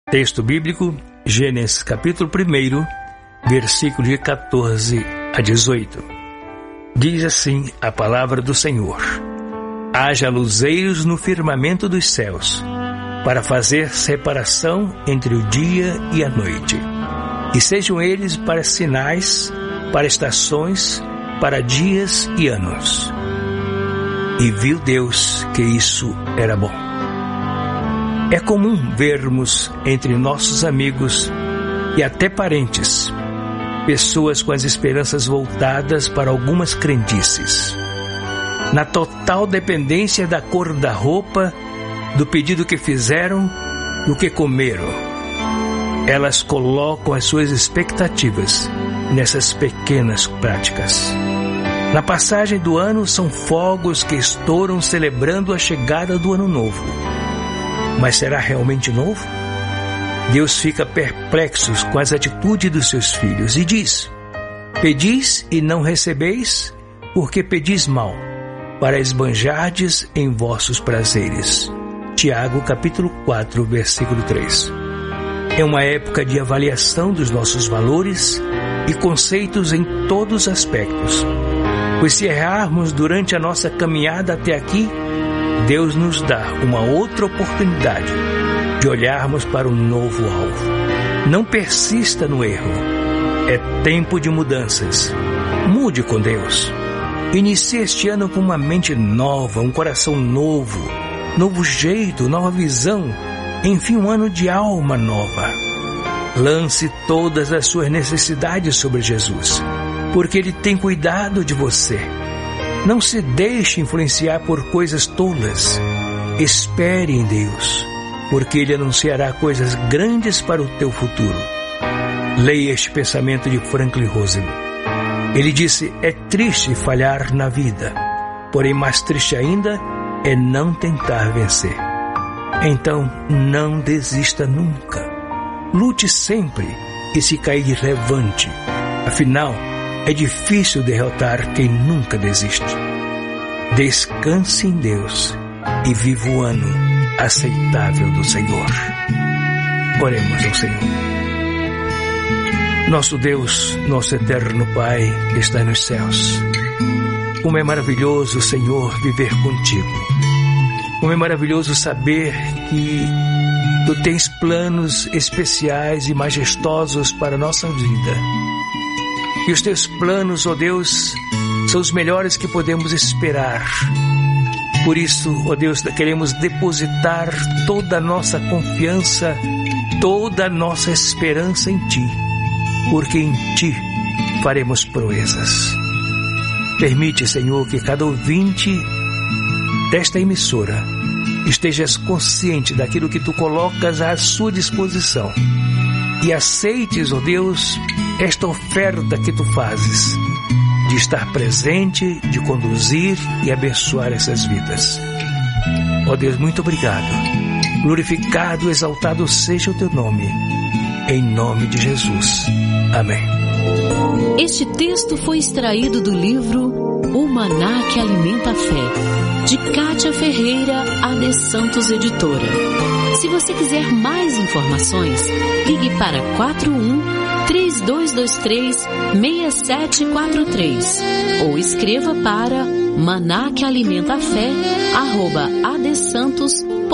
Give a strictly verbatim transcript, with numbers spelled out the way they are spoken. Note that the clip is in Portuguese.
Texto bíblico, Gênesis capítulo um, versículo de quatorze a dezoito. Diz assim a palavra do Senhor: Haja luzeiros no firmamento dos céus, para fazer separação entre o dia e a noite, e sejam eles para sinais, para estações, para dias e anos. E viu Deus que isso era bom. É comum vermos entre nossos amigos e até parentes pessoas com as esperanças voltadas para algumas crendices, na total dependência da cor da roupa, do pedido que fizeram, do que comeram. Elas colocam as suas expectativas nessas pequenas práticas. Na passagem do ano, são fogos que estouram celebrando a chegada do ano novo. Mas será realmente novo? Deus fica perplexo com as atitudes dos seus filhos e diz: Pedis e não recebeis, porque pedis mal, para esbanjardes em vossos prazeres. Tiago capítulo quatro, versículo três. É uma época de avaliação dos nossos valores e conceitos em todos os aspectos, pois se errarmos durante a nossa caminhada até aqui, Deus nos dá uma outra oportunidade de olharmos para um novo alvo. Não persista no erro. É tempo de mudanças. Mude com Deus. Inicie este ano com uma mente nova, um coração novo, novo jeito, nova visão, enfim, um ano de alma nova. Lance todas as suas necessidades sobre Jesus, porque Ele tem cuidado de você. Não se deixe influenciar por coisas tolas. Espere em Deus, porque Ele anunciará coisas grandes para o teu futuro. Leia este pensamento de Franklin Roosevelt. Ele disse: é triste falhar na vida, porém mais triste ainda é não tentar vencer. Então, não desista nunca. Lute sempre e se cair, levante. Afinal, é difícil derrotar quem nunca desiste. Descanse em Deus e viva o ano aceitável do Senhor. Oremos ao Senhor. Nosso Deus, nosso eterno Pai que está nos céus, como é maravilhoso, Senhor, viver contigo. Como é maravilhoso saber que Tu tens planos especiais e majestosos para a nossa vida. E os Teus planos, ó Deus, são os melhores que podemos esperar. Por isso, ó Deus, queremos depositar toda a nossa confiança, toda a nossa esperança em Ti, porque em Ti faremos proezas. Permite, Senhor, que cada ouvinte desta emissora estejas consciente daquilo que Tu colocas à sua disposição e aceites, ó Deus, esta oferta que Tu fazes de estar presente, de conduzir e abençoar essas vidas. Ó Deus, muito obrigado. Glorificado, exaltado seja o Teu nome. Em nome de Jesus. Amém. Este texto foi extraído do livro O Maná que Alimenta a Fé, de Kátia Ferreira, A D Santos Editora. Se você quiser mais informações, ligue para quatro um, três dois dois três, seis sete quatro três ou escreva para maná que alimenta a fé, arroba adsantos ponto com.